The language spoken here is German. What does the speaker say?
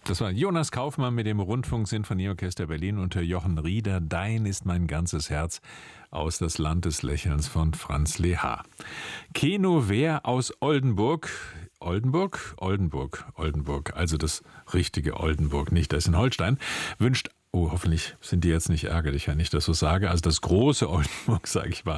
Das war Jonas Kaufmann mit dem Rundfunk-Sinfonieorchester Berlin unter Jochen Rieder. Dein ist mein ganzes Herz aus Das Land des Lächelns von Franz Lehár. Keno Wehr aus Oldenburg. Oldenburg. Also das richtige Oldenburg, nicht das in Holstein. Wünscht, hoffentlich sind die jetzt nicht ärgerlich, wenn ich das so sage. Also das große Oldenburg, sage ich mal.